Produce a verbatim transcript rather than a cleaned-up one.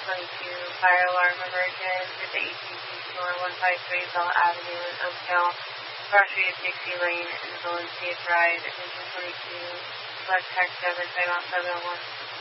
twenty-two, fire alarm emergence at the A T and T store, one five three Bell Avenue in Oak Hill, Cross Street of Dixie Lane, and the Valencia Drive, attention twenty-two, select text over, timeout seven oh one.